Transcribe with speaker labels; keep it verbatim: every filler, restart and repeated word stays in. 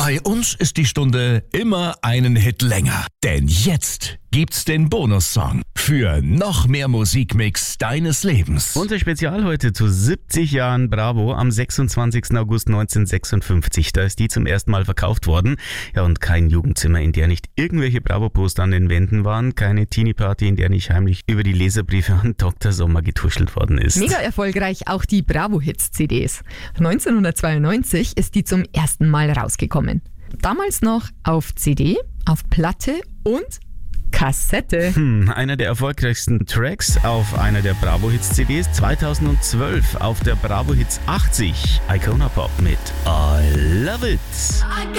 Speaker 1: Bei uns ist die Stunde immer einen Hit länger. Denn jetzt gibt's den Bonussong für noch mehr Musikmix deines Lebens.
Speaker 2: Unser Spezial heute zu siebzig Jahren Bravo am sechsundzwanzigsten August neunzehnhundertsechsundfünfzig. Da ist die zum ersten Mal verkauft worden. Ja, und kein Jugendzimmer, in der nicht irgendwelche Bravo-Poster an den Wänden waren. Keine Teenie-Party, in der nicht heimlich über die Leserbriefe an Doktor Sommer getuschelt worden ist.
Speaker 3: Mega erfolgreich auch die Bravo-Hits-C Ds. neunzehnhundertzweiundneunzig ist die zum ersten Mal rausgekommen. Damals noch auf C D, auf Platte und Kassette.
Speaker 2: Hm, einer der erfolgreichsten Tracks auf einer der Bravo-Hits-C Ds zweitausendzwölf auf der Bravo-Hits achtzig. Icona Pop mit I Love It.